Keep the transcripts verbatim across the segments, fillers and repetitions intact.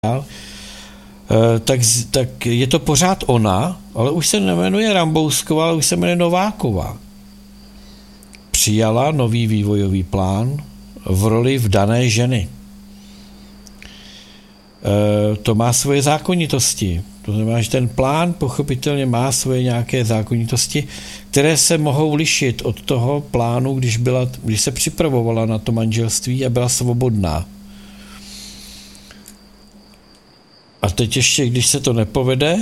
tak, tak je to pořád ona, ale už se nemenuje Rambousková, ale už se jmenuje Nováková. Přijala nový vývojový plán v roli vdané ženy. To má svoje zákonitosti. To znamená, že ten plán pochopitelně má svoje nějaké zákonitosti, které se mohou lišit od toho plánu, když, byla, když se připravovala na to manželství a byla svobodná. A teď ještě, když se to nepovede,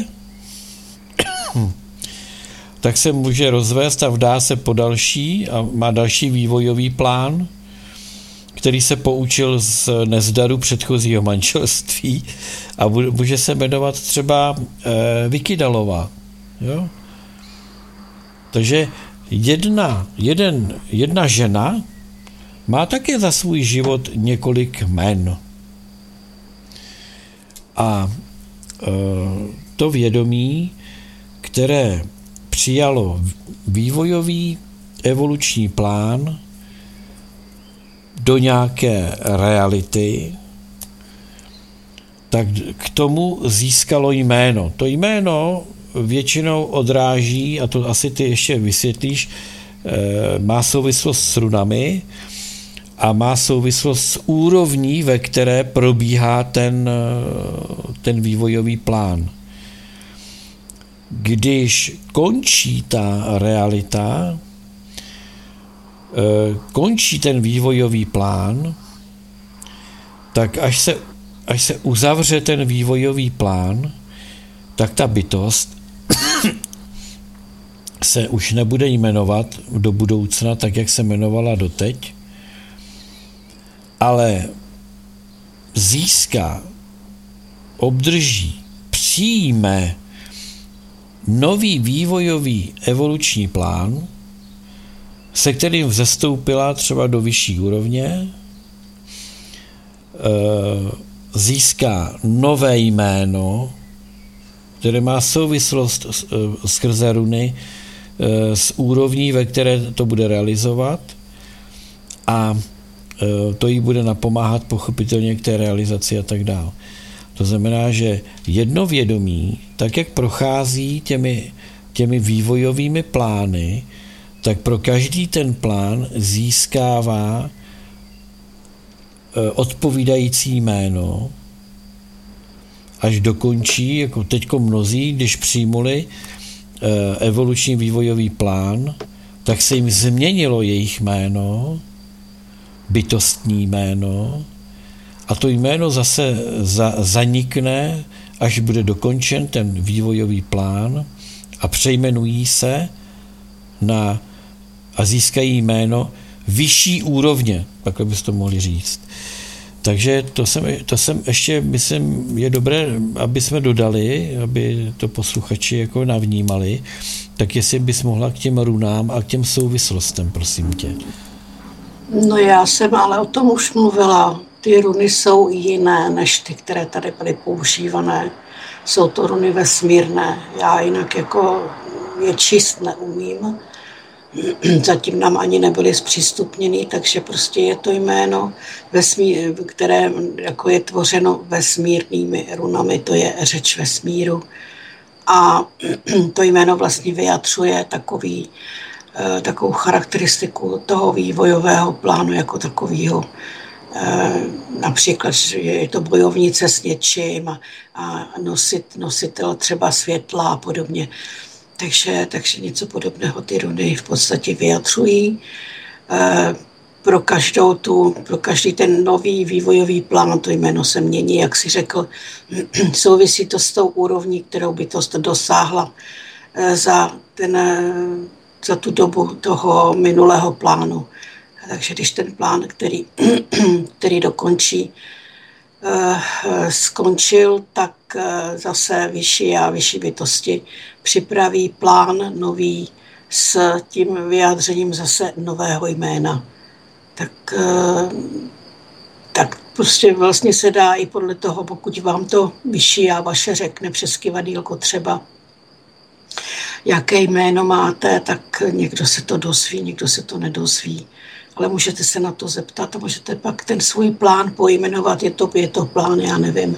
tak se může rozvést a vdá se po další a má další vývojový plán, který se poučil z nezdaru předchozího manželství a může se jmenovat třeba e, Vykydalová. Jo? Takže jedna, jeden, jedna žena má také za svůj život několik jmen. A e, to vědomí, které přijalo vývojový evoluční plán do nějaké reality, tak k tomu získalo jméno. To jméno většinou odráží, a to asi ty ještě vysvětlíš, má souvislost s runami a má souvislost s úrovní, ve které probíhá ten, ten vývojový plán. Když končí ta realita, končí ten vývojový plán, tak až se, až se uzavře ten vývojový plán, tak ta bytost se už nebude jmenovat do budoucna tak, jak se jmenovala doteď, ale získá, obdrží, přijme nový vývojový evoluční plán, se kterým vzestoupila třeba do vyšší úrovně, získá nové jméno, které má souvislost skrze runy s úrovní, ve které to bude realizovat, a to jí bude napomáhat pochopitelně k té realizaci a tak dále. To znamená, že jedno vědomí, tak jak prochází těmi, těmi vývojovými plány, tak pro každý ten plán získává odpovídající jméno, až dokončí, jako teďko mnozí, když přijmuli evoluční vývojový plán, tak se jim změnilo jejich jméno, bytostní jméno, a to jméno zase za, zanikne, až bude dokončen ten vývojový plán a přejmenují se na a získají jméno vyšší úrovně, takhle byste to mohli říct. Takže to jsem, to jsem ještě, myslím, je dobré, aby jsme dodali, aby to posluchači jako navnímali, tak jestli bys mohla k těm runám a k těm souvislostem, prosím tě. No já jsem ale o tom už mluvila. Ty runy jsou jiné, než ty, které tady byly používané. Jsou to runy vesmírné. Já jinak jako je číst neumím. Zatím nám ani nebyly zpřístupněny, takže prostě je to jméno, vesmír, které jako je tvořeno vesmírnými runami, to je řeč vesmíru. A to jméno vlastně vyjadřuje takový, takovou charakteristiku toho vývojového plánu jako takového. Například, že je to bojovnice s něčím a, a nosit, nositel třeba světla a podobně. Takže, takže něco podobného ty runy v podstatě vyjadřují. Pro, každou tu, pro každý ten nový vývojový plán to jméno se mění, jak si řekl. Souvisí to s tou úrovní, kterou by to dosáhla za, ten, za tu dobu toho minulého plánu. Takže když ten plán, který, který dokončí, skončil, tak zase vyšší a vyšší bytosti připraví plán nový s tím vyjádřením zase nového jména. Tak, tak prostě vlastně se dá i podle toho, pokud vám to vyšší a vaše řekne přes kyvadýlko třeba, jaké jméno máte, tak někdo se to dozví, někdo se to nedozví. ale můžete se na to zeptat a můžete pak ten svůj plán pojmenovat, je to, je to plán, já nevím,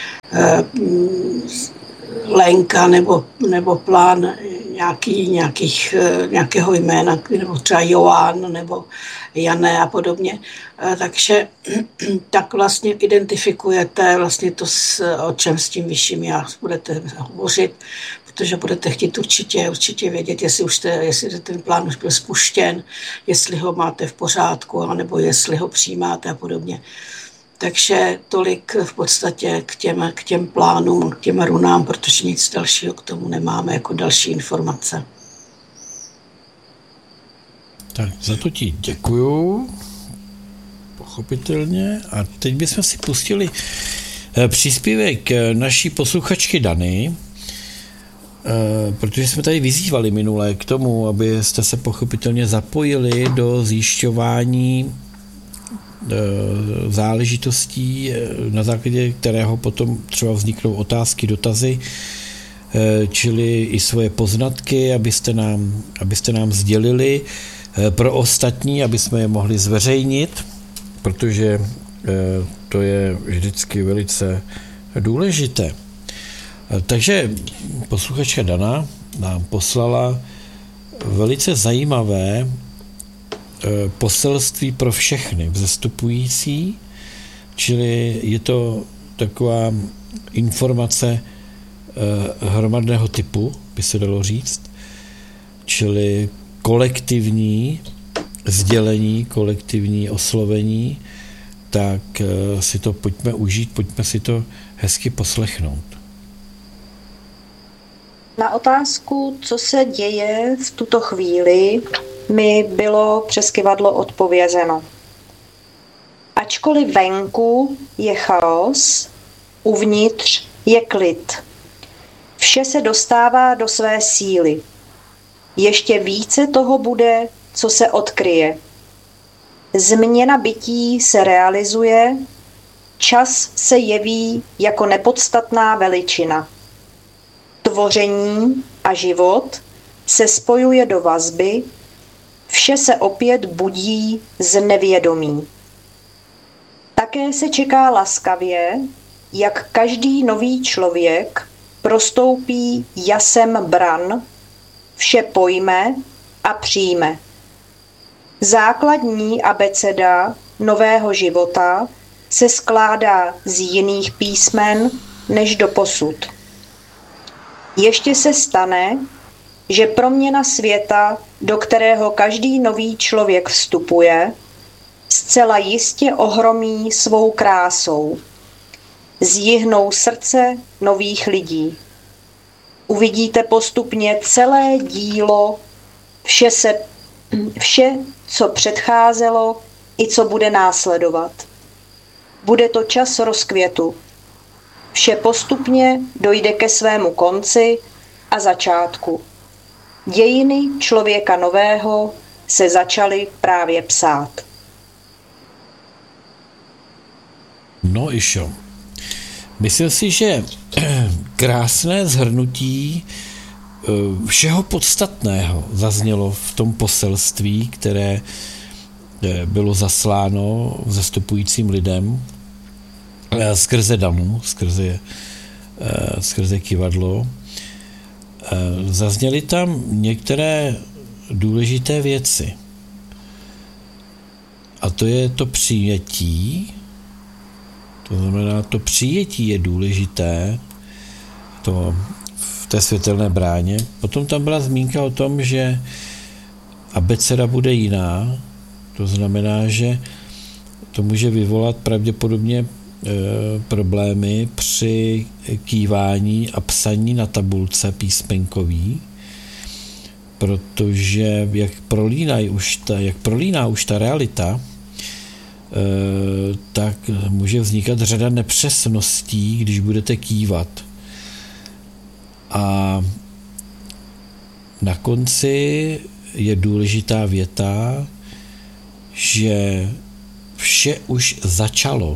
Lenka nebo, nebo plán nějaký, nějakých, nějakého jména, nebo třeba Joán nebo Jané a podobně. Takže tak vlastně identifikujete vlastně to, o čem s tím vyšším já budete hovořit, protože budete chtít určitě, určitě vědět, jestli, už te, jestli ten plán už byl spuštěn, jestli ho máte v pořádku, nebo jestli ho přijímáte a podobně. Takže tolik v podstatě k těm, k těm plánům, k těm runám, protože nic dalšího k tomu nemáme jako další informace. Tak za to ti děkuju, pochopitelně. A teď bychom si pustili příspěvek naší posluchačky Dany, protože jsme tady vyzývali minule k tomu, abyste se pochopitelně zapojili do zjišťování záležitostí, na základě kterého potom třeba vzniknou otázky, dotazy, čili i svoje poznatky, abyste nám, abyste nám sdělili pro ostatní, aby jsme je mohli zveřejnit, protože to je vždycky velice důležité. Takže posluchačka Dana nám poslala velice zajímavé poselství pro všechny vzestupující, čili je to taková informace hromadného typu, by se dalo říct, čili kolektivní sdělení, kolektivní oslovení, tak si to pojďme užít, pojďme si to hezky poslechnout. Na otázku, co se děje v tuto chvíli, mi bylo přes kyvadlo odpovězeno. Ačkoliv venku je chaos, uvnitř je klid. Vše se dostává do své síly. Ještě více toho bude, co se odkryje. Změna bytí se realizuje, čas se jeví jako nepodstatná veličina. Tvoření a život se spojuje do vazby, vše se opět budí z nevědomí. Také se čeká laskavě, jak každý nový člověk prostoupí jasem bran, vše pojme a přijme. Základní abeceda nového života se skládá z jiných písmen než doposud. Ještě se stane, že proměna světa, do kterého každý nový člověk vstupuje, zcela jistě ohromí svou krásou. Zjihnou srdce nových lidí. Uvidíte postupně celé dílo, vše, se, vše, co předcházelo i co bude následovat. Bude to čas rozkvětu. Vše postupně dojde ke svému konci a začátku. Dějiny člověka nového se začaly právě psát. No išo. Myslím si, že krásné shrnutí všeho podstatného zaznělo v tom poselství, které bylo zasláno vzestupujícím lidem skrze Danu, skrze, skrze kyvadlo. Zazněly tam některé důležité věci. A to je to přijetí. To znamená, to přijetí je důležité to v té světelné bráně. Potom tam byla zmínka o tom, že abeceda bude jiná. To znamená, že to může vyvolat pravděpodobně e, problémy při kývání a psaní na tabulce písmenkový, protože jak prolíná už ta, jak prolíná už ta realita, tak může vznikat řada nepřesností, když budete kývat. A na konci je důležitá věta, že vše už začalo.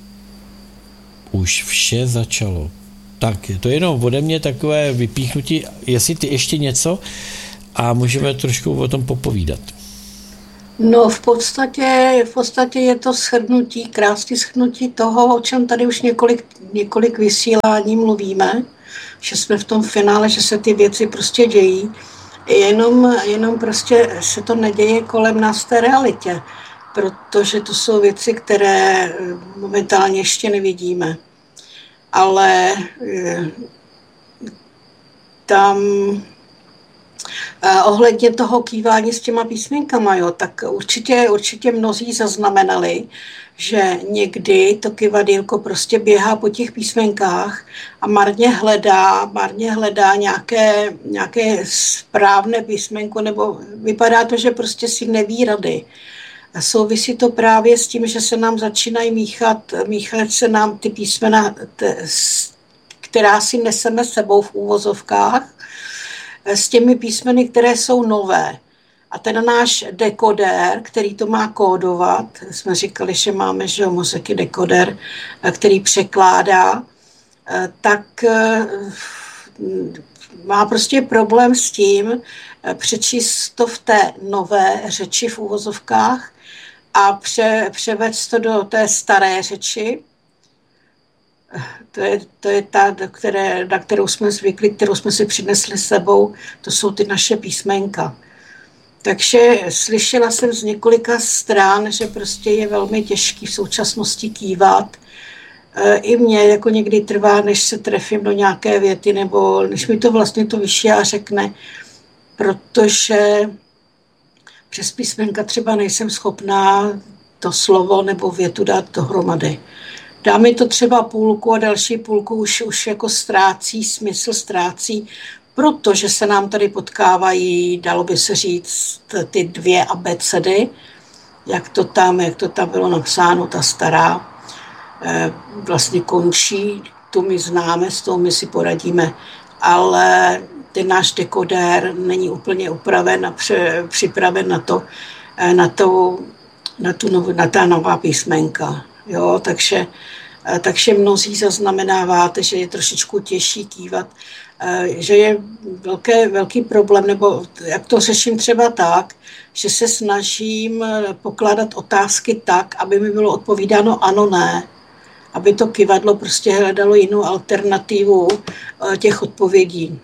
Už vše začalo. Tak, to je jenom ode mě takové vypíchnutí, jestli ty ještě něco a můžeme trošku o tom popovídat. No v podstatě, v podstatě je to shrnutí, krásné shrnutí toho, o čem tady už několik, několik vysílání mluvíme, že jsme v tom finále, že se ty věci prostě dějí, jenom, jenom prostě se to neděje kolem nás v té realitě, protože to jsou věci, které momentálně ještě nevidíme. Ale tam eh, ohledně toho kývání s těma písmenkama, jo, tak určitě, určitě mnozí zaznamenali, že někdy to kyvadýlko prostě běhá po těch písmenkách a marně hledá, marně hledá nějaké, nějaké správné písmenko, nebo vypadá to, že prostě si neví rady. A souvisí to právě s tím, že se nám začínají míchat, míchat se nám ty písmena, která si neseme sebou v úvozovkách, s těmi písmeny, které jsou nové. A ten náš dekodér, který to má kódovat, jsme říkali, že máme, že mozek dekoder, který překládá, tak má prostě problém s tím přečíst to v té nové řeči v úvozovkách a pře, převést to do té staré řeči. To je, to je ta, do které, na kterou jsme zvykli, kterou jsme si přinesli s sebou, to jsou ty naše písmenka. Takže slyšela jsem z několika stran, že prostě je velmi těžký v současnosti kývat. I mě jako někdy trvá, než se trefím do nějaké věty, nebo než mi to vlastně to vyšší řekne, protože přes písmenka třeba nejsem schopná to slovo nebo větu dát dohromady. Dá mi to třeba půlku a další půlku už, už jako ztrácí smysl, ztrácí, protože se nám tady potkávají, dalo by se říct, ty dvě abecedy, jak to tam, jak to tam bylo napsáno, ta stará, vlastně končí, tu my známe, s tou my si poradíme, ale ten náš dekodér není úplně upraven a pře, připraven na to, na, to, na, tu nov, na ta nová písmenka. Jo, takže, takže mnozí zaznamenáváte, že je trošičku těžší kývat, že je velké, velký problém, nebo jak to řeším třeba tak, že se snažím pokládat otázky tak, aby mi bylo odpovídáno ano, ne, aby to kyvadlo prostě hledalo jinou alternativu těch odpovědí.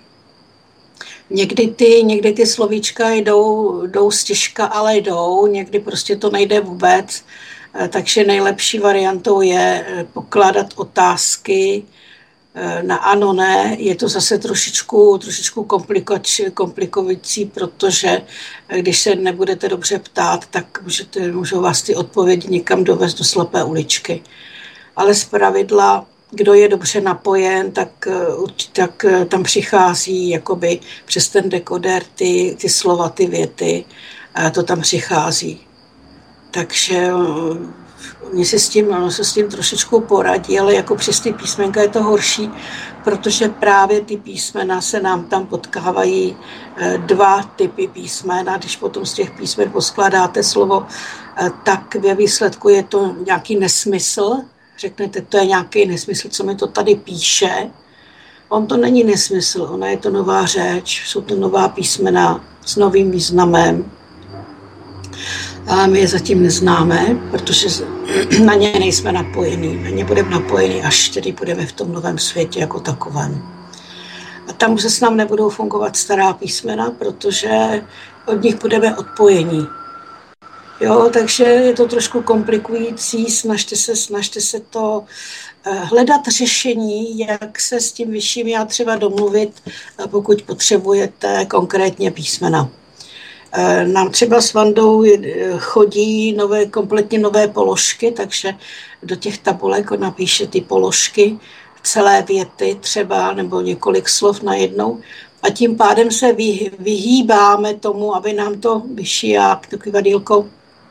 Někdy ty, někdy ty slovíčka jdou, jdou stěžka, ale jdou, někdy prostě to nejde vůbec, takže nejlepší variantou je pokládat otázky na ano, ne. Je to zase trošičku, trošičku komplikující, protože když se nebudete dobře ptát, tak můžete, můžou vás ty odpovědi někam dovést do slepé uličky. Ale zpravidla, kdo je dobře napojen, tak, tak tam přichází jakoby přes ten dekoder ty, ty slova, ty věty, to tam přichází. Takže oni se s tím, ono se s tím trošičku poradí, ale jako přes ty písmenka je to horší, protože právě ty písmena se nám tam potkávají dva typy písmen a když potom z těch písmen poskládáte slovo, tak ve výsledku je to nějaký nesmysl. Řeknete, to je nějaký nesmysl, co mi to tady píše. On to není nesmysl, ona je to nová řeč, jsou to nová písmena s novým významem. A my je zatím neznáme, protože na ně nejsme napojení. Na ně budeme napojení, až tedy budeme v tom novém světě jako takovém. A tam se s nám nebudou fungovat stará písmena, protože od nich budeme odpojení. Jo, takže je to trošku komplikující, snažte se, snažte se to hledat řešení, jak se s tím vyšším já třeba domluvit, pokud potřebujete konkrétně písmena. Nám třeba s Vandou chodí nové, kompletně nové položky, takže do těch tabulek napíše ty položky, celé věty třeba nebo několik slov najednou a tím pádem se vyhýbáme tomu, aby nám to vyšiják, to kyvadýlko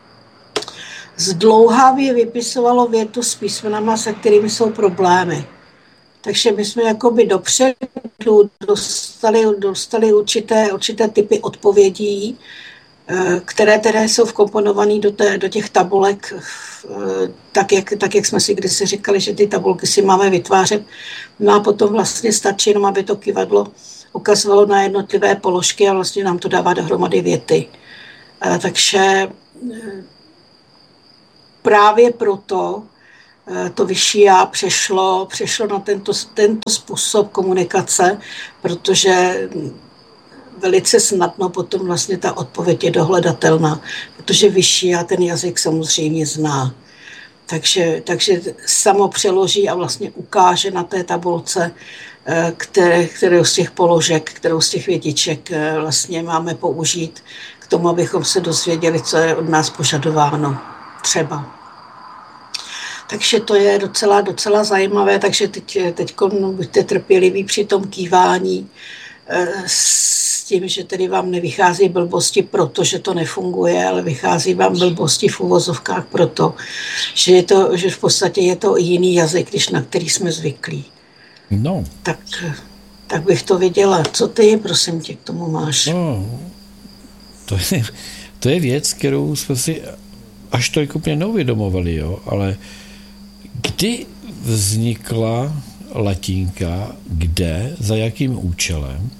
zdlouhavě vypisovalo větu s písmenama, se kterými jsou problémy. Takže my jsme jakoby dopředu dostali, dostali určité, určité typy odpovědí, které tedy jsou vkomponované do, té, do těch tabulek, tak jak, tak jak jsme si kdysi říkali, že ty tabulky si máme vytvářet. No a potom vlastně stačí jenom, aby to kyvadlo ukazovalo na jednotlivé položky a vlastně nám to dává dohromady věty. Takže právě proto to vyšší já přešlo, přešlo na tento, tento způsob komunikace, protože velice snadno potom vlastně ta odpověď je dohledatelná, protože vyšší já ten jazyk samozřejmě zná. Takže, takže samo přeloží a vlastně ukáže na té tabulce, které, kterou z těch položek, kterou z těch větiček vlastně máme použít k tomu, abychom se dozvěděli, co je od nás požadováno třeba. Takže to je docela, docela zajímavé, takže teď, teď buďte trpěliví při tom kývání s tím, že tedy vám nevychází blbosti, protože to nefunguje, ale vychází vám blbosti v uvozovkách proto, že, je to, že v podstatě je to jiný jazyk, než na který jsme zvyklí. No. Tak, tak bych to viděla. Co ty, prosím tě, k tomu máš? No, to je, to je věc, kterou jsme si až tolik úplně neuvědomovali, jo, ale kdy vznikla latinka, kde, za jakým účelem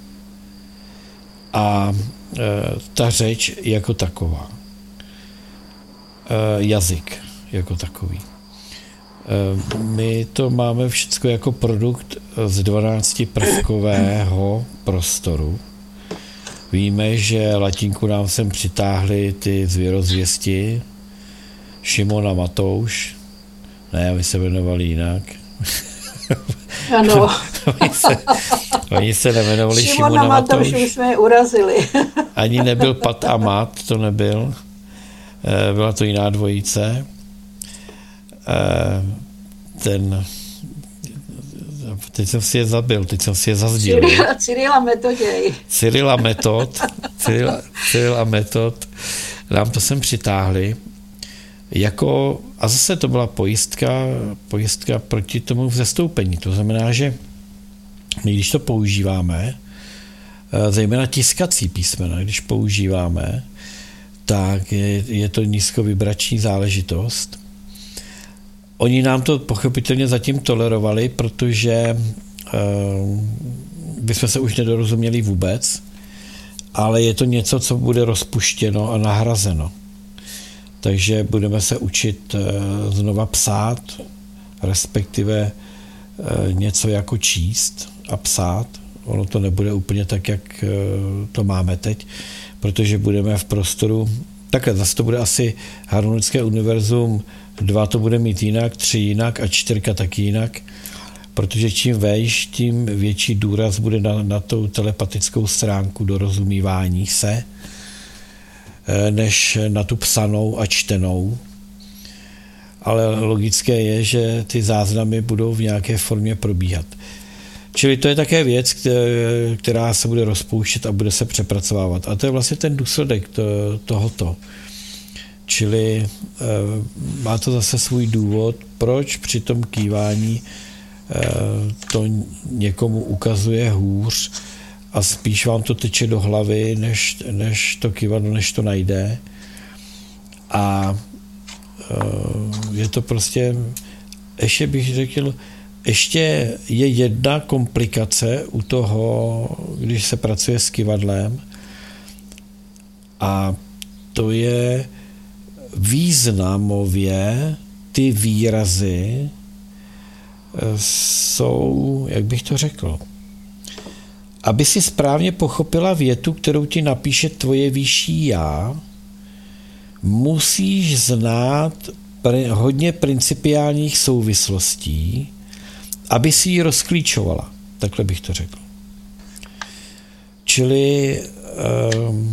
a e, ta řeč jako taková, e, jazyk jako takový. E, my to máme všechno jako produkt z dvanáctiprvkového prostoru. Víme, že latinku nám sem přitáhli ty zvěrozvěsti, Šimon a Matouš, ne, aby se jmenovali jinak. Ano. oni, se, oni se nemenovali Šimon a Matouš. Už jsme je urazili. Ani nebyl Pat a Mat, to nebyl. Byla to jiná dvojice. Ten... Teď jsem si je zabil, teď jsem si je zazdílil. Cyril a Metoděj. Cyril a Metod. Cyril, Cyril a Metod. Nám to sem přitáhli. Jako, a zase to byla pojistka, pojistka proti tomu vzestoupení. To znamená, že my, když to používáme, zejména tiskací písmena, když používáme, tak je, je to nízkovibrační záležitost. Oni nám to pochopitelně zatím tolerovali, protože uh, bychom se už nedorozuměli vůbec, ale je to něco, co bude rozpuštěno a nahrazeno. Takže budeme se učit uh, znova psát, respektive uh, něco jako číst a psát. Ono to nebude úplně tak, jak uh, to máme teď, protože budeme v prostoru, takhle zase to bude asi harmonické univerzum, dva to bude mít jinak, tři jinak a čtyřka taky jinak, protože čím vejš, tím větší důraz bude na, na tou telepatickou stránku dorozumívání se, než na tu psanou a čtenou. Ale logické je, že ty záznamy budou v nějaké formě probíhat. Čili to je také věc, která se bude rozpouštět a bude se přepracovávat. A to je vlastně ten důsledek tohoto. Čili má to zase svůj důvod, proč při tom kývání to někomu ukazuje hůř a spíš vám to teče do hlavy, než, než to kývadlo, než to najde. A je to prostě, ještě bych řekl, ještě je jedna komplikace u toho, když se pracuje s kyvadlem, a to je významově ty výrazy jsou, jak bych to řekl, aby si správně pochopila větu, kterou ti napíše tvoje vyšší já, musíš znát hodně principiálních souvislostí, aby si ji rozklíčovala. Takhle bych to řekl. Čili um,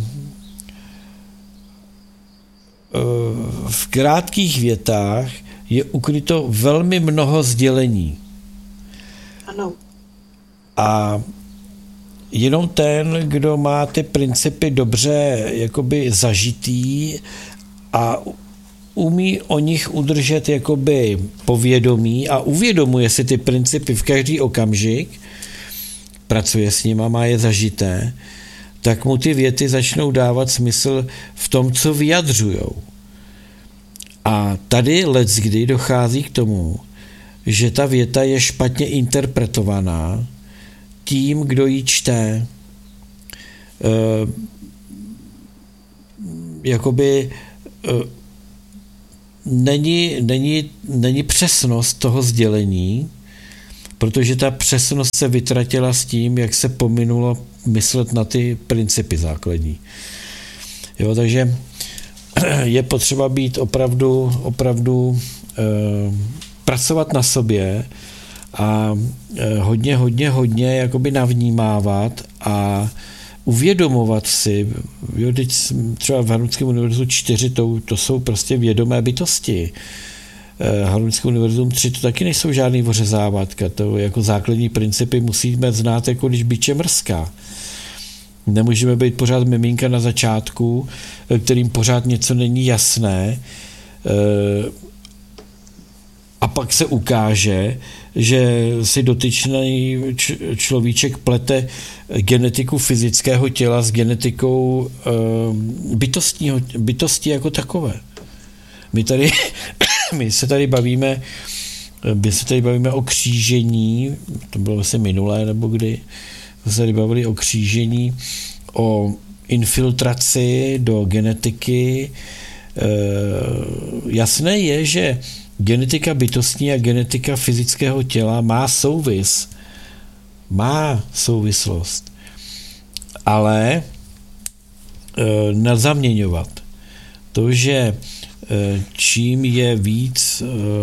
v krátkých větách je ukryto velmi mnoho sdělení. Ano. A jenom ten, kdo má ty principy dobře jakoby zažitý a umí o nich udržet jakoby povědomí a uvědomuje si ty principy v každý okamžik, pracuje s nima, má je zažité, tak mu ty věty začnou dávat smysl v tom, co vyjadřujou. A tady leckdy dochází k tomu, že ta věta je špatně interpretovaná tím, kdo ji čte. E, jakoby není, není, není přesnost toho sdělení, protože ta přesnost se vytratila s tím, jak se pominulo myslet na ty principy základní. Jo, takže je potřeba být opravdu, opravdu eh, pracovat na sobě a eh, hodně, hodně, hodně jakoby navnímávat a uvědomovat si, jo, teď třeba v Harvardském univerzitu čtyři, to, to jsou prostě vědomé bytosti. Harvardské univerzum tři to taky nejsou žádný ořezávatka, to jako základní principy musíme znát, jako když biče mrská. Nemůžeme být pořád miminka na začátku, kterým pořád něco není jasné a pak se ukáže, že si dotyčný človíček plete genetiku fyzického těla s genetikou bytostního, bytosti jako takové. My tady, my se tady bavíme, my se tady bavíme o křížení, to bylo vlastně minulé, nebo kdy se tady bavili o křížení, o infiltraci do genetiky. E, jasné je, že genetika bytostní a genetika fyzického těla má souvis, má souvislost, ale e, nezaměňovat. To, že čím je víc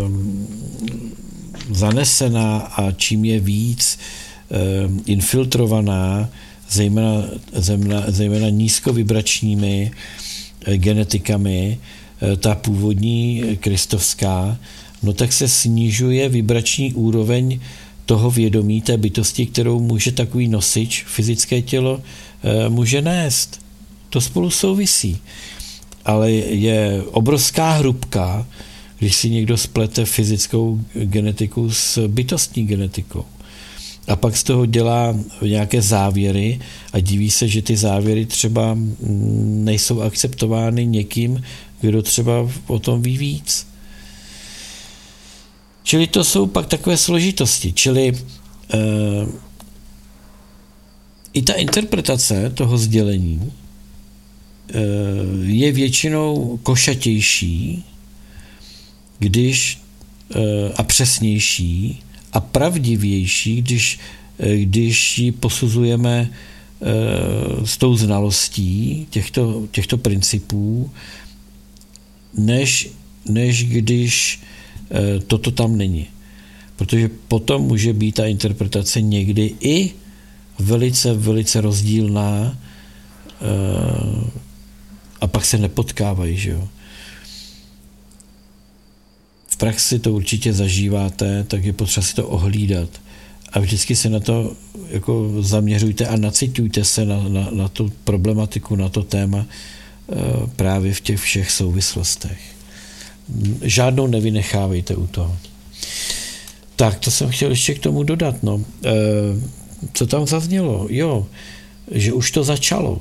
zanesená a čím je víc infiltrovaná, zejména, zejména, zejména nízkovibračními genetikami, ta původní kristovská, no tak se snižuje vibrační úroveň toho vědomí, té bytosti, kterou může takový nosič, fyzické tělo, může nést. To spolu souvisí. Ale je obrovská hrubka, když si někdo splete fyzickou genetiku s bytostní genetikou. A pak z toho dělá nějaké závěry a diví se, že ty závěry třeba nejsou akceptovány někým, kdo třeba o tom ví víc. Čili to jsou pak takové složitosti. Čili e, i ta interpretace toho sdělení je většinou košatější, když a přesnější a pravdivější, když, když ji posuzujeme s tou znalostí těchto, těchto principů, než, než když toto tam není. Protože potom může být ta interpretace někdy i velice, velice rozdílná a pak se nepotkávají, že jo. V praxi to určitě zažíváte, tak je potřeba si to ohlídat. A vždycky se na to jako zaměřujte a naciťujte se na, na, na tu problematiku, na to téma právě v těch všech souvislostech. Žádnou nevynechávejte u toho. Tak, to jsem chtěl ještě k tomu dodat. No. E, co tam zaznělo? Jo, že už to začalo.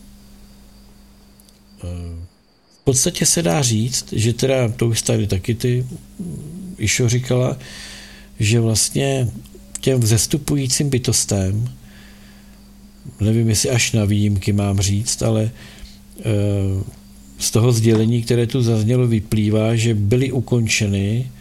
V podstatě se dá říct, že teda, to už tady taky ty Išo říkala, že vlastně těm vzestupujícím bytostem, nevím, jestli až na výjimky mám říct, ale z toho sdělení, které tu zaznělo, vyplývá, že byly ukončeny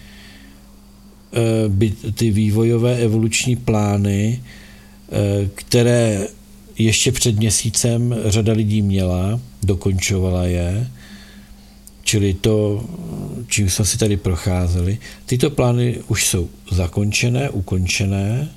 ty vývojové evoluční plány, které ještě před měsícem řada lidí měla, dokončovala je, čili to, čím jsme si tady procházeli. Tyto plány už jsou zakončené, ukončené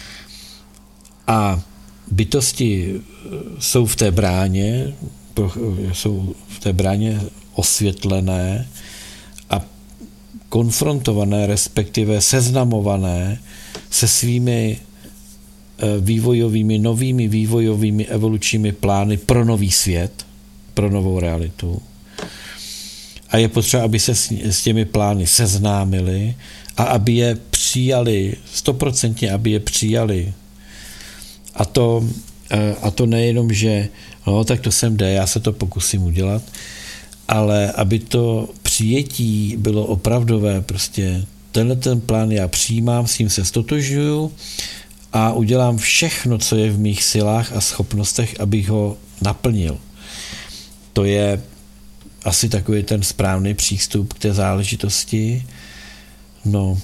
a bytosti jsou v té bráně, jsou v té bráně osvětlené a konfrontované, respektive seznamované se svými vývojovými, novými vývojovými evolučními plány pro nový svět, pro novou realitu. A je potřeba, aby se s těmi plány seznámili a aby je přijali, stoprocentně, aby je přijali. A to, a to nejenom, že no, tak to sem jde, já se to pokusím udělat, ale aby to přijetí bylo opravdové, prostě tenhle ten plán já přijímám, s tím se stotožňuju a udělám všechno, co je v mých silách a schopnostech, abych ho naplnil. To je asi takový ten správný přístup k té záležitosti. No,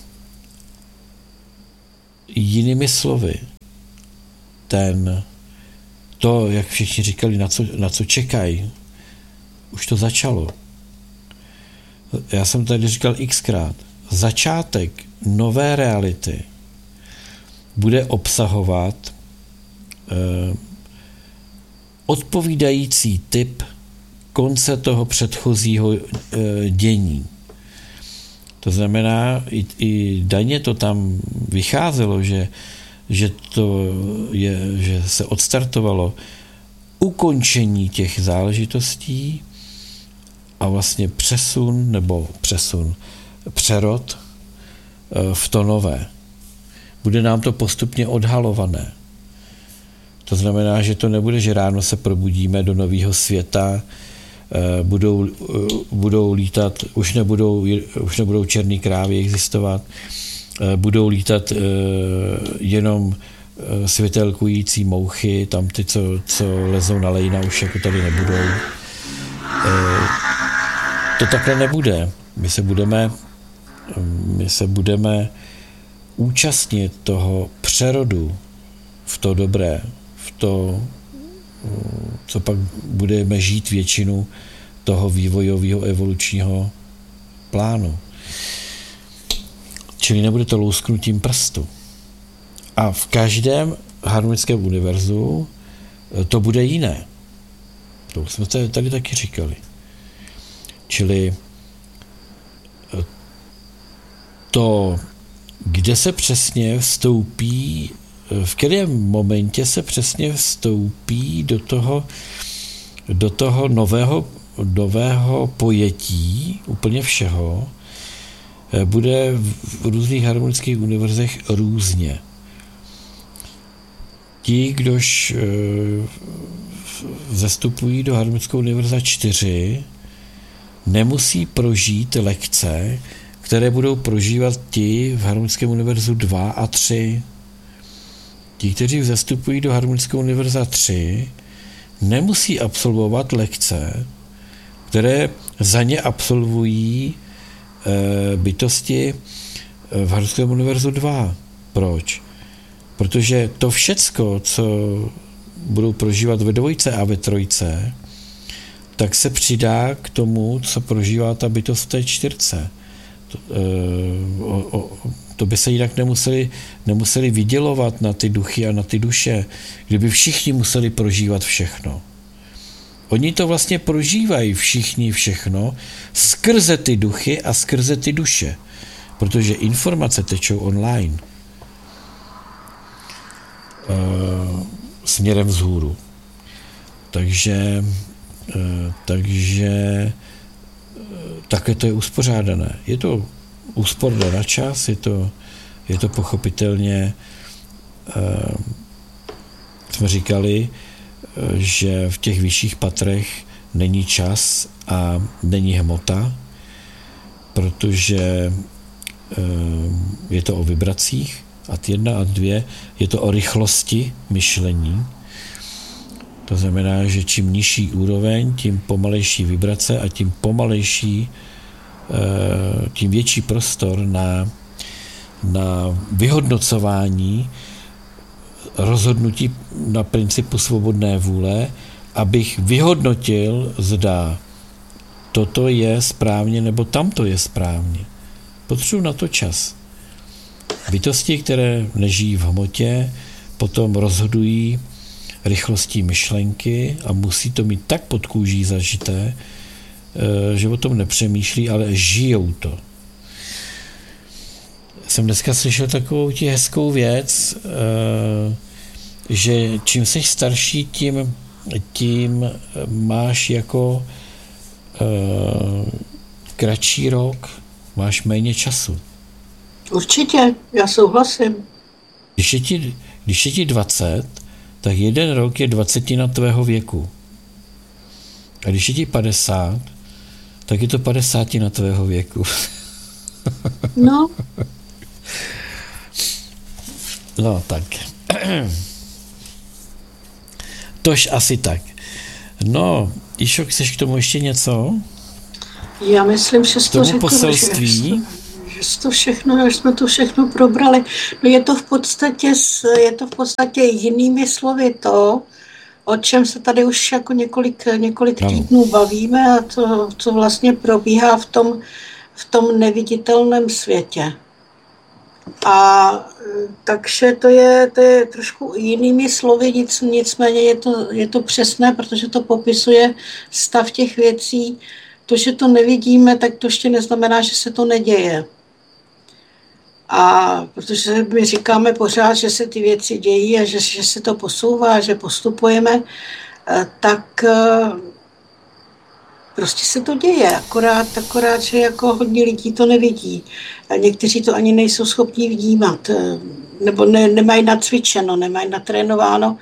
jinými slovy, ten, to, jak všichni říkali, na co, na co čekají, už to začalo. Já jsem tady říkal xkrát, začátek nové reality bude obsahovat eh, odpovídající typ konce toho předchozího e, dění. To znamená, i, i daně to tam vycházelo, že, že, to je, že se odstartovalo ukončení těch záležitostí a vlastně přesun, nebo přesun, přerod e, v to nové. Bude nám to postupně odhalované. To znamená, že to nebude, že ráno se probudíme do nového světa, budou, budou lítat, už nebudou, už nebudou černý krávy existovat, budou lítat jenom světelkující mouchy, tam ty, co, co lezou na lejna, už jako tady nebudou. To takhle nebude. My se budeme, my se budeme účastnit toho přerodu v to dobré, v to, co pak budeme žít většinu toho vývojového evolučního plánu. Čili nebude to lousknutím prstu. A v každém harmonickém univerzu to bude jiné. To jsme tady taky říkali. Čili to, kde se přesně vstoupí, v kterém momentě se přesně vstoupí do toho, do toho nového, nového pojetí úplně všeho, bude v různých harmonických univerzech různě. Ti, kdož zastupují do harmonického univerza čtyři, nemusí prožít lekce, které budou prožívat ti v harmonickém univerzu dva a tři. Ti, kteří zastupují do harmonického univerza tři, nemusí absolvovat lekce, které za ně absolvují e, bytosti v harmonickém univerzu dva. Proč? Protože to všecko, co budou prožívat ve dvojce a ve trojce, tak se přidá k tomu, co prožívá ta bytost v té čtyřce. To, e, o, o, to by se jinak nemuseli, nemuseli vydělovat na ty duchy a na ty duše, kdyby všichni museli prožívat všechno. Oni to vlastně prožívají všichni všechno skrze ty duchy a skrze ty duše, protože informace tečou online e, směrem vzhůru. Takže, e, takže také to je uspořádané. Je to úsporné na čas, je to, je to pochopitelně, e, jsme říkali, že v těch vyšších patrech není čas a není hmota, protože e, je to o vibracích, a jedna a dvě je to o rychlosti myšlení. To znamená, že čím nižší úroveň, tím pomalejší vibrace a tím pomalejší, tím větší prostor na, na vyhodnocování rozhodnutí na principu svobodné vůle, abych vyhodnotil, zda toto je správně nebo tamto je správně. Potřebuji na to čas. Bytosti, které nežijí v hmotě, potom rozhodují rychlostí myšlenky a musí to mít tak pod kůží zažité, že o tom nepřemýšlí, ale žijou to. Jsem dneska slyšel takovou ti hezkou věc, že čím jsi starší, tím, tím máš jako kratší rok, máš méně času. Určitě, já souhlasím. Když je ti, když je ti dvacet, tak jeden rok je dvacetina tvého věku. A když je ti padesát, tak je to padesátina tvého věku. No. No, tak. Tož asi tak. No, Išo, chceš k tomu ještě něco? Já myslím, že jsi to řekl, poselství. Že, že, to všechno, že jsme to všechno probrali. No je to v podstatě, je to v podstatě jinými slovy to, o čem se tady už jako několik, několik týdnů bavíme a to, co vlastně probíhá v tom, v tom neviditelném světě. A takže to je, to je trošku jinými slovy, nic, nicméně je to, je to přesné, protože to popisuje stav těch věcí. To, že to nevidíme, tak to ještě neznamená, že se to neděje. A protože my říkáme pořád, že se ty věci dějí a že, že se to posouvá, že postupujeme, tak prostě se to děje, akorát, akorát, že jako hodně lidí to nevidí. A někteří to ani nejsou schopni vnímat, nebo ne, nemají nacvičeno, nemají natrénováno.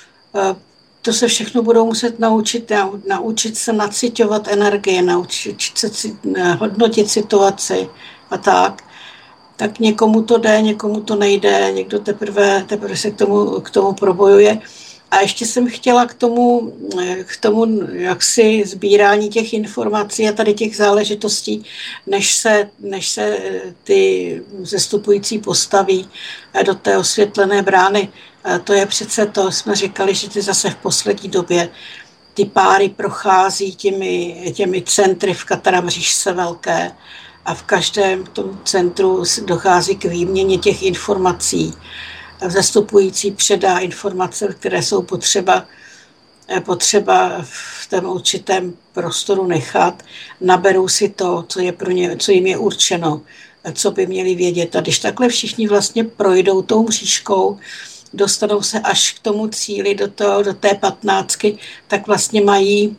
To se všechno budou muset naučit, naučit se naciťovat energie, naučit se hodnotit situaci a tak. Tak někomu to jde, někomu to nejde, někdo teprve, teprve se k tomu, k tomu probojuje. A ještě jsem chtěla k tomu, k tomu jaksi sbírání těch informací a tady těch záležitostí, než se, než se ty zestupující postaví do té osvětlené brány. To je přece to, jsme říkali, že ty zase v poslední době ty páry prochází těmi, těmi centry v Kataramřížce velké a v každém tom centru dochází k výměně těch informací. Zastupující předá informace, které jsou potřeba, potřeba v tom určitém prostoru nechat. Naberou si to, co, je pro ně, co jim je určeno, co by měli vědět. A když takhle všichni vlastně projdou tou mřížkou, dostanou se až k tomu cíli, do, toho, do té patnáctky, tak vlastně mají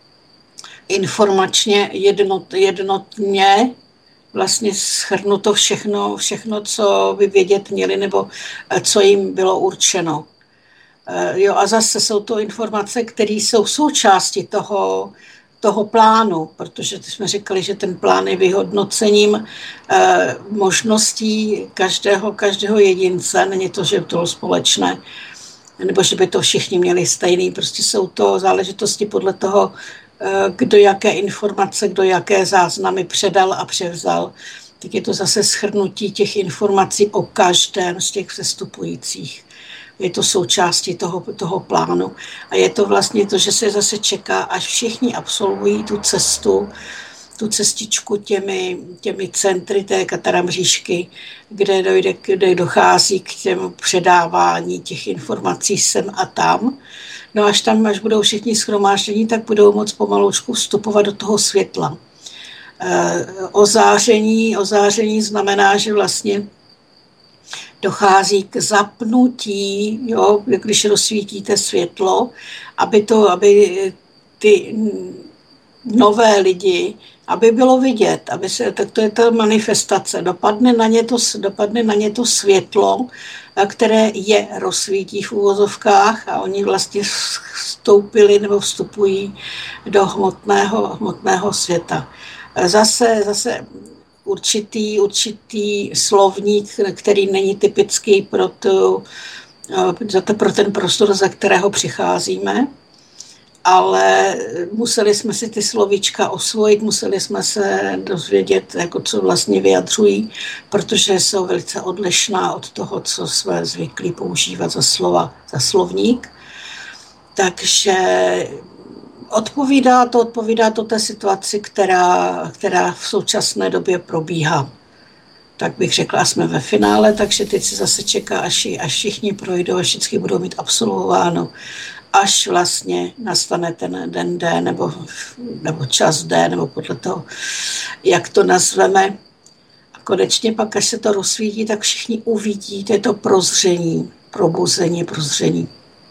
informačně jednot, jednotně vlastně shrnuto všechno, všechno, co by vědět měli, nebo co jim bylo určeno. Jo, a zase jsou to informace, které jsou součástí toho, toho plánu, protože jsme říkali, že ten plán je vyhodnocením eh, možností každého, každého jedince, není to, že to je společné, nebo že by to všichni měli stejný, prostě jsou to záležitosti podle toho, kdo jaké informace, kdo jaké záznamy předal a převzal. Tak je to zase shrnutí těch informací o každém z těch vstupujících. Je to součástí toho, toho plánu. A je to vlastně to, že se zase čeká, až všichni absolvují tu cestu, tu cestičku těmi, těmi centry té Kataramřížky, kde, dojde, kde dochází k těm předávání těch informací sem a tam. No až tam, až budou všichni shromáždění, tak budou moc pomalučku vstupovat do toho světla. E, ozáření, ozáření znamená, že vlastně dochází k zapnutí, jo, když rozsvítíte světlo, aby, to, aby ty nové lidi, aby bylo vidět, aby se, tak to je ta manifestace, dopadne na ně to, dopadne na ně to světlo, které je rozsvítí v uvozovkách a oni vlastně vstoupili nebo vstupují do hmotného, hmotného světa. Zase, zase určitý, určitý slovník, který není typický pro, tu, pro ten prostor, za kterého přicházíme, ale museli jsme si ty slovíčka osvojit, museli jsme se dozvědět, jako co vlastně vyjadřují, protože jsou velice odlišná od toho, co jsme zvyklí používat za slova, za slovník. Takže odpovídá to, odpovídá to té situaci, která, která v současné době probíhá. Tak bych řekla, jsme ve finále, takže teď se zase čeká, až, až všichni projdou a všichni budou mít absolvováno, až vlastně nastane ten den D, nebo, nebo čas D, nebo podle toho, jak to nazveme. A konečně pak, až se to rozsvítí, tak všichni uvidí, to je to prozření, probuzení, prozření.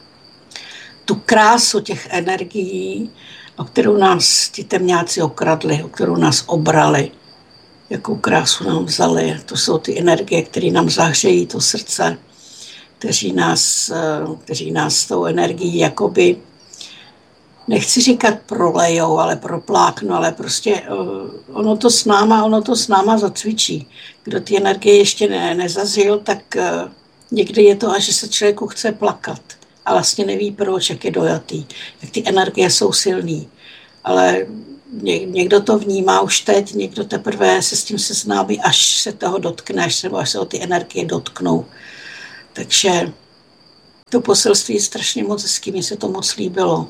Tu krásu těch energií, o kterou nás ti temňáci okradli, o kterou nás obrali, jakou krásu nám vzali. To jsou ty energie, které nám zahřejí to srdce, kteří nás, kteří nás s tou energií jakoby, nechci říkat prolejou, ale propláknu, ale prostě ono to s náma, ono to s náma zacvičí. Kdo ty energie ještě ne, nezažil, tak někdy je to, až že se člověku chce plakat a vlastně neví proč, jak je dojatý, jak ty energie jsou silný. Ale někdo to vnímá už teď, někdo teprve se s tím seznámí, až se toho dotkne, až se, až se o ty energie dotknou. Takže to poselství je strašně moc hezký, mně se to moc líbilo.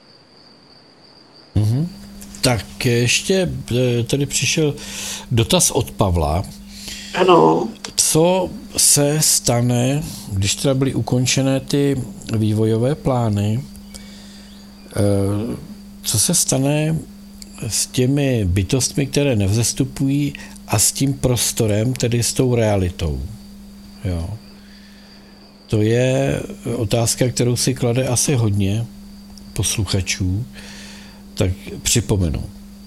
Mm-hmm. Tak ještě tady přišel dotaz od Pavla. Ano. Co se stane, když teda byly ukončené ty vývojové plány, co se stane s těmi bytostmi, které nevzestupují, a s tím prostorem, tedy s tou realitou? Jo. To je otázka, kterou si klade asi hodně posluchačů, tak připomenu.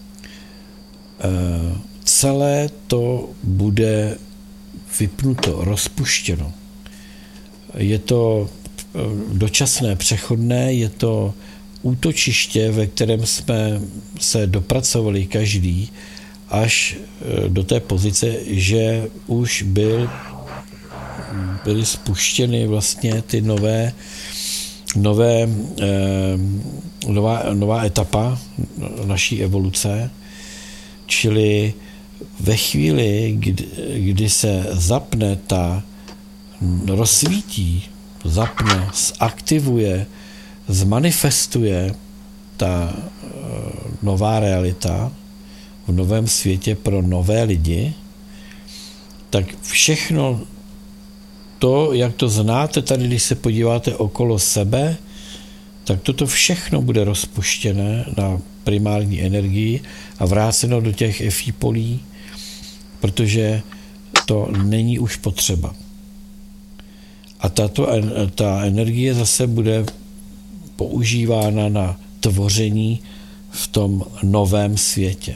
Celé to bude vypnuto, rozpuštěno. Je to dočasné, přechodné, je to útočiště, ve kterém jsme se dopracovali každý až do té pozice, že už byl, byly spuštěny vlastně ty nové, nové nová, nová etapa naší evoluce, čili ve chvíli, kdy, kdy se zapne ta, rozsvítí, zapne, zaktivuje, zmanifestuje ta nová realita v novém světě pro nové lidi, tak všechno to, jak to znáte tady, když se podíváte okolo sebe, tak toto všechno bude rozpuštěné na primární energii a vráceno do těch efipolí, protože to není už potřeba. A tato, ta energie zase bude používána na tvoření v tom novém světě.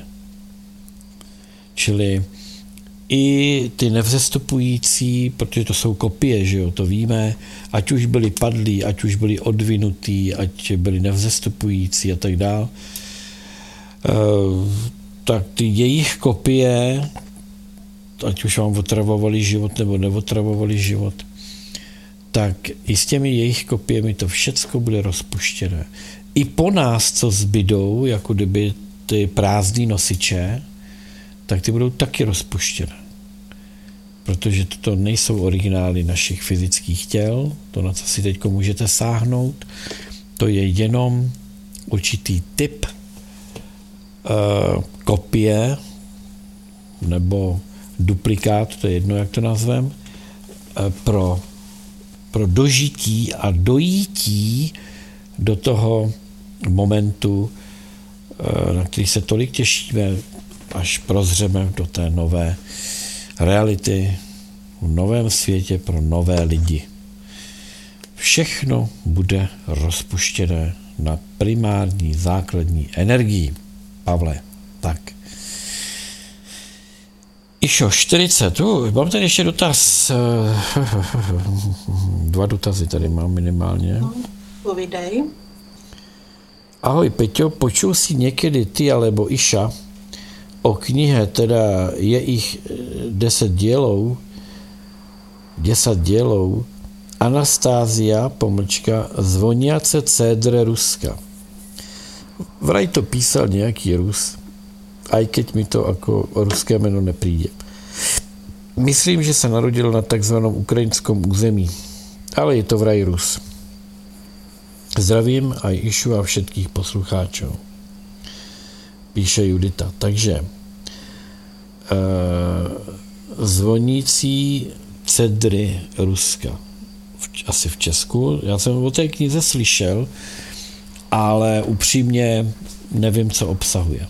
Čili i ty nevzestupující, protože to jsou kopie, že jo, to víme, ať už byli padlí, ať už byli odvinutí, ať byli nevzestupující a tak dál, tak ty jejich kopie, ať už vám otravovali život nebo neotravovali život, tak i s těmi jejich kopiemi to všecko bude rozpuštěné. I po nás, co zbydou, jako kdyby ty prázdný nosiče, tak ty budou taky rozpuštěné. Protože to nejsou originály našich fyzických těl, to, na co si teď můžete sáhnout, to je jenom určitý typ uh, kopie nebo duplikát, to je jedno, jak to nazvem, uh, pro, pro dožití a dojítí do toho momentu, uh, na který se tolik těšíme, až prozřeme do té nové reality v novém světě pro nové lidi. Všechno bude rozpuštěné na primární základní energii. Pavle, tak. Išo, čtyřicet. Uh, mám tady ještě dotaz. Dva dotazy tady mám minimálně. Povídej. Ahoj, Peťo, počul si někdy ty alebo Iša o knihe, teda je ich deset dielov, desať dielov, Anastázia, pomlčka, Zvoniace cédre Ruska. Vraj to písal nejaký Rus, aj keď mi to ako ruské jméno nepríde. Myslím, že se narodil na takzvanom ukrajinskom území, ale je to vraj Rus. Zdravím aj Išu a všetkých poslucháčov. Píše Judita. Takže e, Zvonící cedry Ruska. V, asi v Česku. Já jsem o té knize slyšel, ale upřímně nevím, co obsahuje.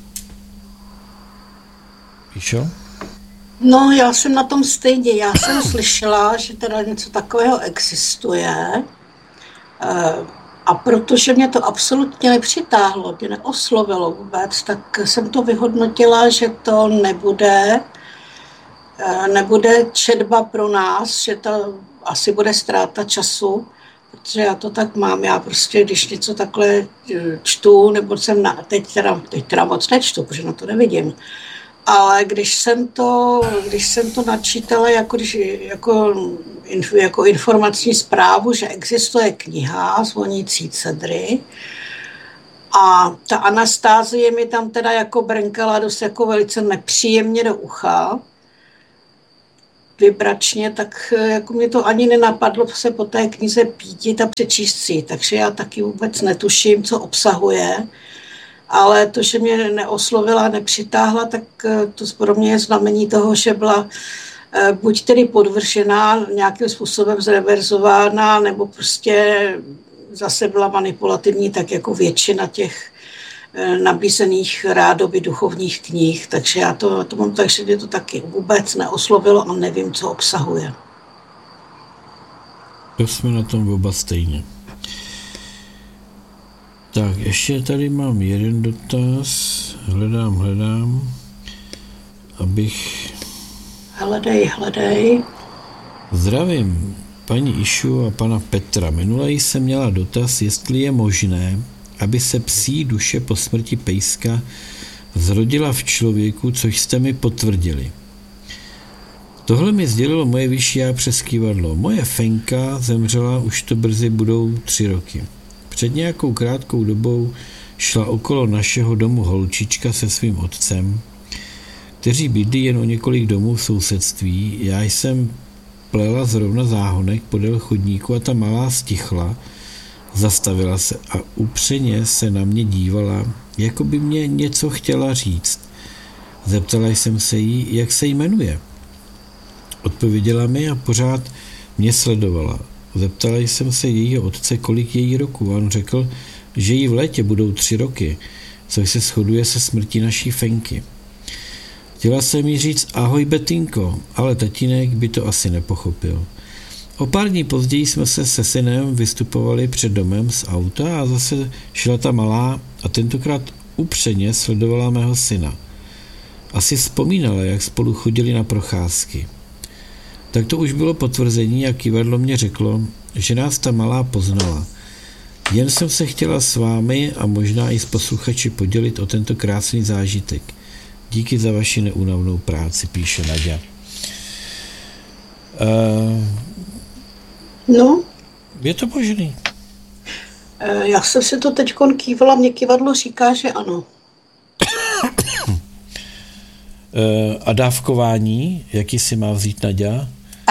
Píšo? No, já jsem na tom stejně. Já jsem slyšela, že teda něco takového existuje. E, A protože mě to absolutně nepřitáhlo, mě neoslovilo vůbec, tak jsem to vyhodnotila, že to nebude, nebude četba pro nás, že to asi bude ztráta času, protože já to tak mám. Já prostě, když něco takhle čtu, nebo jsem na, teď, teda, teď teda moc nečtu, protože na to nevidím, ale když jsem to, když jsem to načítala jako, když, jako, jako informační zprávu, že existuje kniha Zvonící cedry A ta Anastázie mi tam teda jako brnkala dost jako velice nepříjemně do ucha, vibračně, tak jako mě to ani nenapadlo se po té knize pídit a přečíst si, takže já taky vůbec netuším, co obsahuje, ale to, že mě neoslovila, nepřitáhla, tak to pro mě je znamení toho, že byla buď tedy podvržená, nějakým způsobem zreverzována, nebo prostě zase byla manipulativní, tak jako většina těch nabízených rádoby duchovních knih, takže já to, to mám tak, že mě to taky vůbec neoslovilo a nevím, co obsahuje. To jsme na tom oba stejně. Tak, ještě tady mám jeden dotaz. Hledám, hledám, abych... Hledej, hledej. Zdravím, paní Išu a pana Petra. Minule jsem měla dotaz, jestli je možné, aby se psí duše po smrti pejska zrodila v člověku, což jste mi potvrdili. Tohle mi sdělilo moje vyšší já přes kývadlo. Moje Fenka zemřela, už to brzy budou tři roky. Před nějakou krátkou dobou šla okolo našeho domu holčička se svým otcem, kteří bydlí jen o několik domů v sousedství. Já jsem plela zrovna záhonek podél chodníku a ta malá stichla, zastavila se a upřeně se na mě dívala, jako by mě něco chtěla říct. Zeptala jsem se jí, jak se jmenuje. Odpověděla mi a pořád mě sledovala. Zeptala jsem se jejího otce, kolik její roku. A on řekl, že jí v létě budou tři roky, což se shoduje se smrtí naší Fenky. Chtěla jsem jí říct ahoj Betinko, ale tatínek by to asi nepochopil. O pár dní později jsme se se synem vystupovali před domem z auta a zase šla ta malá a tentokrát upřeně sledovala mého syna. Asi vzpomínala, jak spolu chodili na procházky. Tak to už bylo potvrzení a kývadlo mě řeklo, že nás ta malá poznala. Jen jsem se chtěla s vámi a možná i s posluchači podělit o tento krásný zážitek. Díky za vaši neúnavnou práci, píše Naďa. Uh, no. Je to možný. Uh, já jsem si to teďkon kývala, mě kývadlo říká, že ano. uh, a dávkování, jaký si má vzít Naďa?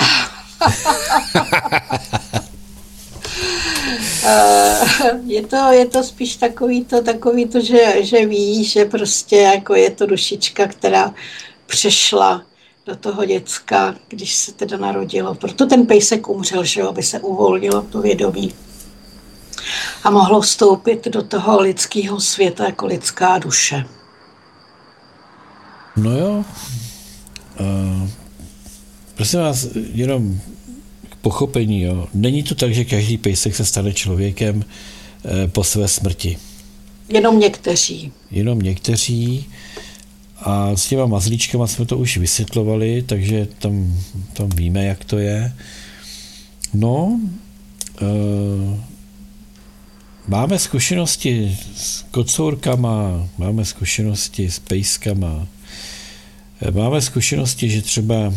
je, to, je to spíš takový to, takový to že, že ví, že prostě jako je to dušička, která přešla do toho děcka, když se teda narodilo. Proto ten pejsek umřel, že jo, aby se uvolnilo to vědomí a mohlo vstoupit do toho lidského světa jako lidská duše. No jo. Uh, prosím vás, jenom k pochopení, jo. Není to tak, že každý pejsek se stane člověkem eh, po své smrti. Jenom někteří. Jenom někteří. A s těma mazlíčkama jsme to už vysvětlovali, takže tam, tam víme, jak to je. No, uh, máme zkušenosti s kocourkama, máme zkušenosti s pejskama, máme zkušenosti, že třeba uh,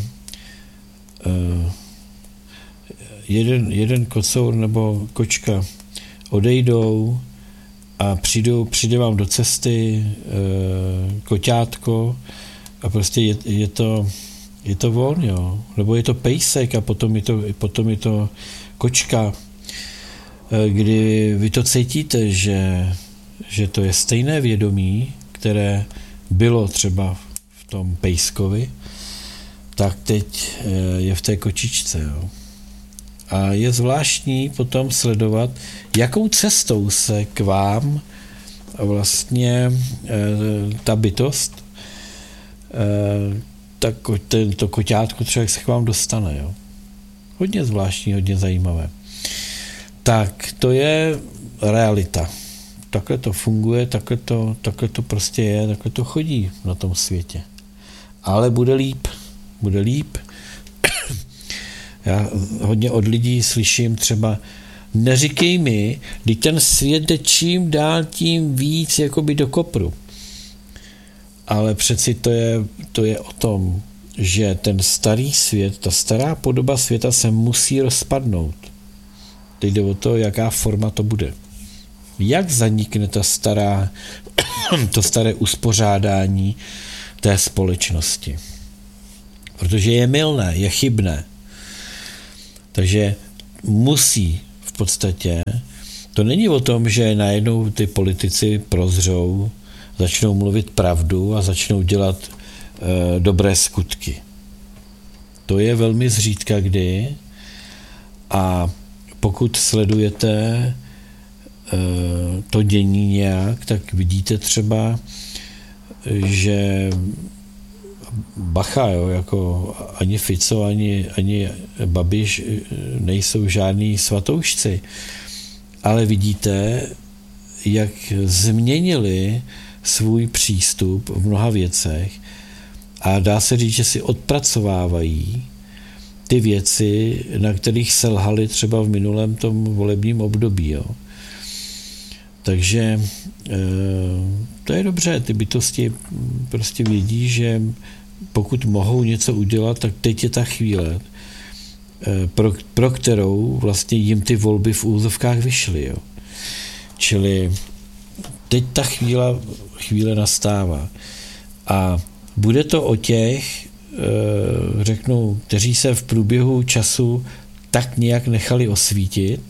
jeden, jeden kocour nebo kočka odejdou a přijdou, přijde vám do cesty uh, koťátko a prostě je, je to je to on, jo. Nebo je to pejsek a potom je to, potom je to kočka, kdy vy to cítíte, že, že to je stejné vědomí, které bylo třeba v tom pejskovi, tak teď je v té kočičce. Jo. A je zvláštní potom sledovat, jakou cestou se k vám vlastně ta bytost, tak to koťátko třeba se k vám dostane. Jo. Hodně zvláštní, hodně zajímavé. Tak to je realita. Takhle to funguje, takhle to, takhle to prostě je, takhle to chodí na tom světě. Ale bude líp. Bude líp. Já hodně od lidí slyším třeba, neříkej mi, když ten svět jde čím dál tím víc jakoby do kopru. Ale přeci to je, to je o tom, že ten starý svět, ta stará podoba světa se musí rozpadnout. Teď jde o to, jaká forma to bude. jak zanikne ta stará, to staré uspořádání té společnosti. Protože je mylné, je chybné. Takže musí v podstatě, to není o tom, že najednou ty politici prozřou, začnou mluvit pravdu a začnou dělat e, dobré skutky. To je velmi zřídka kdy a pokud sledujete e, to dění nějak, tak vidíte třeba, že bacha, jo, jako ani Fico, ani, ani Babiš nejsou žádní svatoušci, ale vidíte, jak změnili svůj přístup v mnoha věcech a dá se říct, že si odpracovávají ty věci, na kterých selhali třeba v minulém tom volebním období. Jo. Takže to je dobře, ty bytosti prostě vědí, že pokud mohou něco udělat, tak teď je ta chvíle, pro, pro kterou vlastně jim ty volby v úzovkách vyšly. Jo. Čili teď ta chvíle, chvíle nastává. A bude to o těch, řeknu, kteří se v průběhu času tak nějak nechali osvítit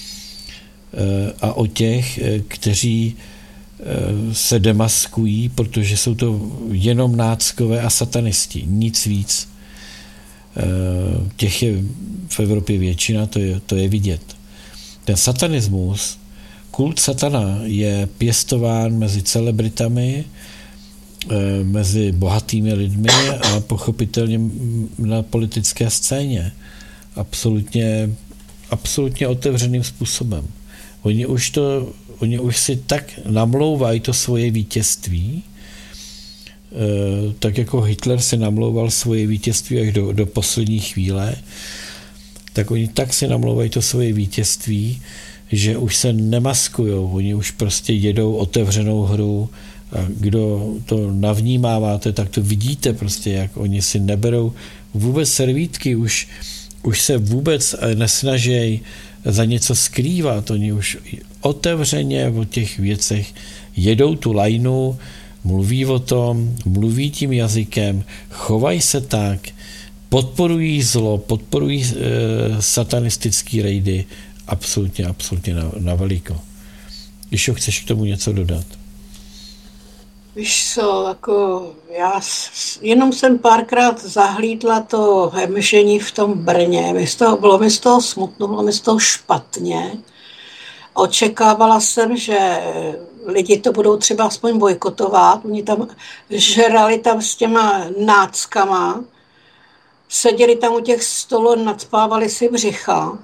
a o těch, kteří se demaskují, protože jsou to jenom náckové a satanisti, nic víc. Těch je v Evropě většina, to je, to je vidět. Ten satanismus, kult satana je pěstován mezi celebritami, mezi bohatými lidmi a pochopitelně na politické scéně. Absolutně, absolutně otevřeným způsobem. Oni už, to, oni už si tak namlouvají to svoje vítězství, tak jako Hitler si namlouval svoje vítězství až do, do poslední chvíle, tak oni tak si namlouvají to svoje vítězství, že už se nemaskujou, oni už prostě jedou otevřenou hru a kdo to navnímáváte, tak to vidíte prostě, jak oni si neberou vůbec servítky, už, už se vůbec nesnaží za něco skrývat, oni už otevřeně o těch věcech jedou tu lajnu, mluví o tom, mluví tím jazykem, chovají se tak, podporují zlo, podporují e, satanistický rejdy, absolutně, absolutně na, na veliko. Když chceš k tomu něco dodat? Víš co, jako já jenom jsem párkrát zahlídla to hemžení v tom Brně. Mi z toho, bylo mi z toho smutno, bylo mi z toho špatně. Očekávala jsem, že lidi to budou třeba aspoň bojkotovat. Oni tam žrali tam s těma náckama, seděli tam u těch stolů, nadspávali si břicha.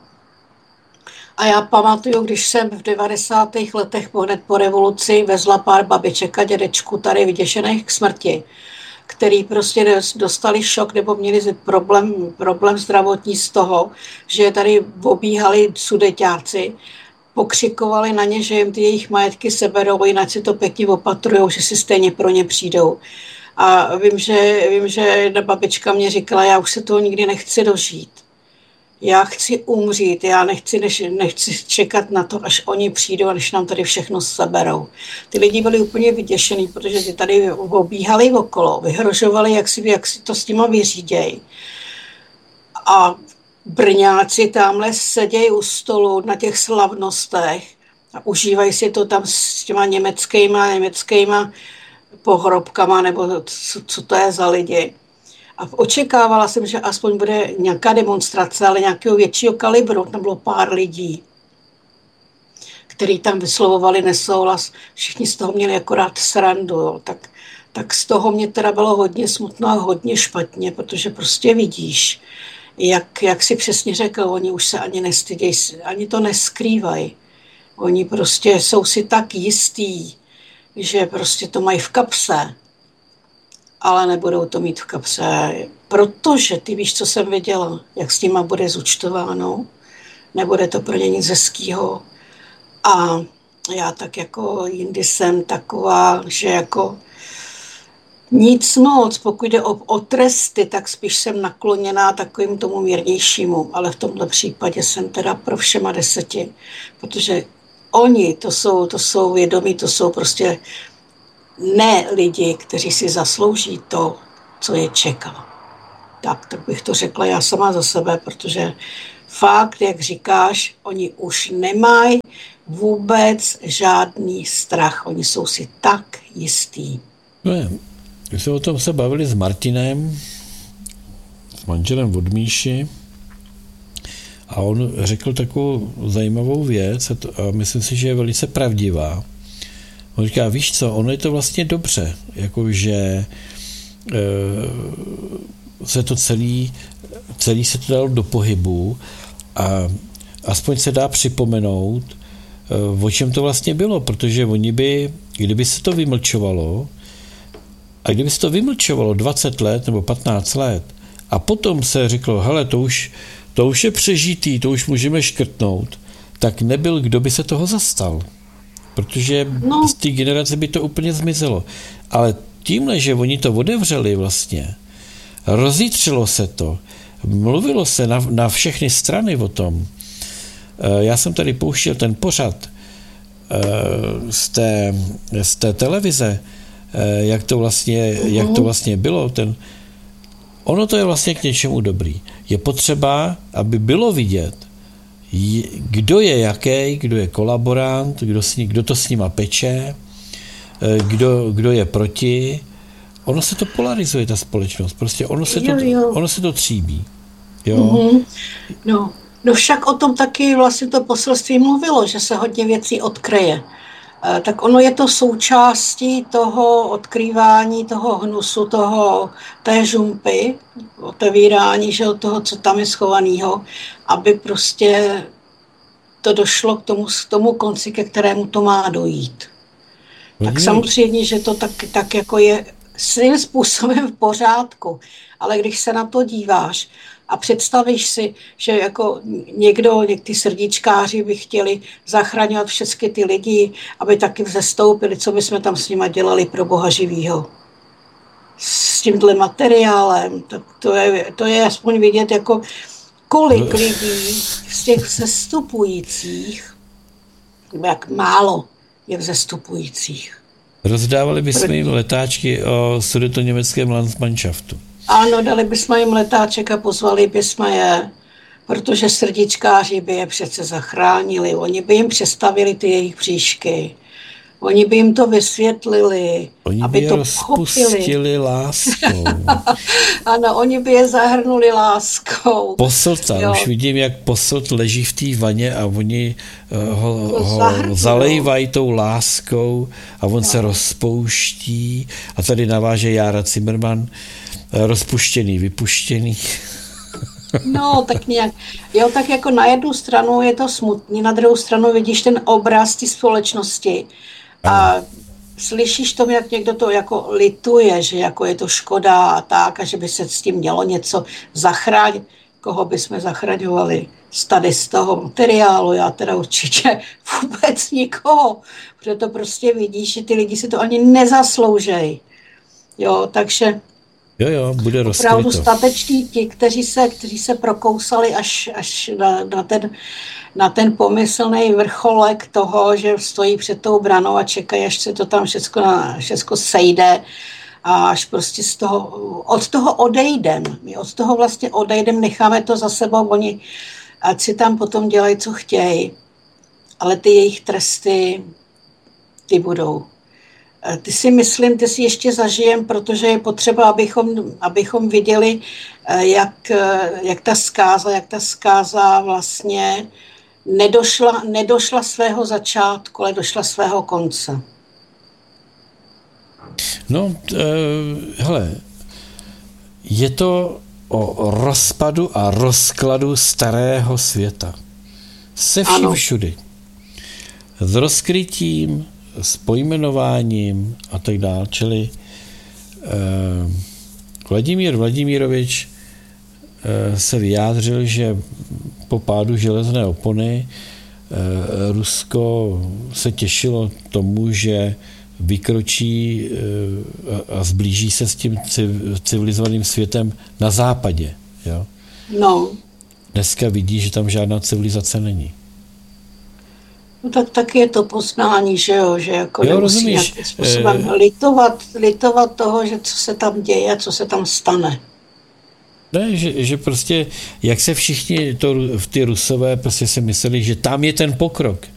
A já pamatuju, když jsem v devadesátých letech hned po revoluci vezla pár babiček a dědečků tady vyděšených k smrti, který prostě dostali šok nebo měli problém, problém zdravotní z toho, že tady obíhali sudeťáci, pokřikovali na ně, že jim ty jejich majetky seberou, jinak si to pěkně opatrujou, že si stejně pro ně přijdou. A vím, že, vím, že jedna babička mě říkala, já už se toho nikdy nechci dožít. Já chci umřít, já nechci, než, nechci čekat na to, až oni přijdou a než nám tady všechno seberou. Ty lidi byli úplně vyděšený, protože ty tady obíhali okolo, vyhrožovali, jak si, jak si to s těma vyřídějí. A Brňáci tamhle sedějí u stolu na těch slavnostech a užívají si to tam s těma německýma, německýma pohrobkama, nebo co, co to je za lidi. A očekávala jsem, že aspoň bude nějaká demonstrace, ale nějakého většího kalibru. Tam bylo pár lidí, kteří tam vyslovovali nesouhlas. Všichni z toho měli akorát srandu. Jo. Tak, tak z toho mě teda bylo hodně smutno a hodně špatně, protože prostě vidíš, jak, jak si přesně řekl, oni už se ani nestydějí, ani to neskrývají. Oni prostě jsou si tak jistí, že prostě to mají v kapse, ale nebudou to mít v kapse, protože ty víš, co jsem viděla, jak s nima bude zúčtováno, nebude to pro ně nic hezkýho. A já tak jako jindy jsem taková, že jako nic moc, pokud jde o, o tresty, tak spíš jsem nakloněná takovým tomu mírnějšímu, ale v tomto případě jsem teda pro všema deseti, protože oni, to jsou, to jsou vědomí, to jsou prostě ne lidi, kteří si zaslouží to, co je čeká. Tak, tak bych to řekla já sama za sebe, protože fakt, jak říkáš, oni už nemají vůbec žádný strach. Oni jsou si tak jistý. Ne, my jsme o tom se bavili s Martinem, s manželem od Míši, a on řekl takovou zajímavou věc a, to, a myslím si, že je velice pravdivá. On říká, víš co, ono je to vlastně dobře, jakože e, se to celý, celý se to dalo do pohybu a aspoň se dá připomenout, e, o čem to vlastně bylo, protože oni by, kdyby se to vymlčovalo, a kdyby se to vymlčovalo dvacet let nebo patnáct let a potom se řeklo, hele, to už, to už je přežitý, to už můžeme škrtnout, tak nebyl, kdo by se toho zastal. Protože no. z té generace by to úplně zmizelo. Ale tímhle, že oni to otevřeli vlastně, rozjitřilo se to, mluvilo se na, na všechny strany o tom. Já jsem tady pouštěl ten pořad z té, z té televize, jak to vlastně, uh-huh. jak to vlastně bylo. Ten, ono to je vlastně k něčemu dobrý. Je potřeba, aby bylo vidět, kdo je jaký, kdo je kolaborant, kdo, s ní, kdo to s nima peče, kdo, kdo je proti. Ono se to polarizuje, ta společnost. Prostě ono se, jo, to, jo. Ono se to tříbí. Jo? Mm-hmm. No. no však o tom taky vlastně to poselství mluvilo, že se hodně věcí odkryje. E, tak ono je to součástí toho odkrývání, toho hnusu, toho, té žumpy, otevírání, že od toho, co tam je schovaného, aby prostě to došlo k tomu, k tomu konci, ke kterému to má dojít. Tak samozřejmě, že to tak, tak jako je svým způsobem v pořádku, ale když se na to díváš a představíš si, že jako někdo, někdy srdíčkáři by chtěli zachraňovat všechny ty lidi, aby taky vzestoupili, co bychom tam s nima dělali pro Boha živýho. S tímhle materiálem, tak to je, to je aspoň vidět, jako kolik lidí z těch vzestupujících, jak málo je vzestupujících. Rozdávali bychom jim letáčky o sudetoněmeckém Landsmannschaftu. Ano, dali bychom jim letáček a pozvali bychom je, protože srdíčkáři by je přece zachránili. Oni by jim představili ty jejich příšky. Oni by jim to vysvětlili, oni aby by to je rozpustili láskou. Ano, oni by je zahrnuli láskou. Poslta, jo. Už vidím, jak poslt leží v té vaně a oni ho, ho zalejvají tou láskou a on no. se rozpouští. A tady naváže Jára Cimrman, rozpuštěný, vypuštěný. No, tak nějak. Jo, tak jako na jednu stranu je to smutný, na druhou stranu vidíš ten obraz té společnosti a slyšíš tomu, jak někdo to jako lituje, že jako je to škoda a tak, a že by se s tím mělo něco zachránit. Koho bychom zachraňovali z tady z toho materiálu? Já teda určitě vůbec nikoho, protože to prostě vidíš, že ty lidi si to ani nezasloužejí. Jo, takže Jo, jo, bude rozkryto. Opravdu stateční ti, kteří se, kteří se prokousali až, až na, na, ten, na ten pomyslný vrcholek toho, že stojí před tou branou a čekají, až se to tam všechno, všechno sejde a až prostě z toho, od toho odejdem. My od toho vlastně odejdem, necháme to za sebou, oni ať si tam potom dělají, co chtějí, ale ty jejich tresty, ty budou. Ty si myslím, ty si ještě zažijem, protože je potřeba, abychom, abychom viděli, jak, jak ta zkáza, jak ta zkáza vlastně nedošla, nedošla svého začátku, ale došla svého konce. No, uh, hele, je to o rozpadu a rozkladu starého světa. Se vším ano. všudy. S rozkrytím, s pojmenováním a tak dále. Čili eh, Vladimír Vladimírovič eh, se vyjádřil, že po pádu železné opony eh, Rusko se těšilo tomu, že vykročí eh, a zblíží se s tím civilizovaným světem na západě. Jo? No. Dneska vidí, že tam žádná civilizace není. No tak taky je to poznání, že jo, že jako jo, nemusí nějakým způsobem e... litovat, litovat toho, že co se tam děje, co se tam stane. Ne, že, že prostě, jak se všichni to, ty Rusové prostě si mysleli, že tam je ten pokrok.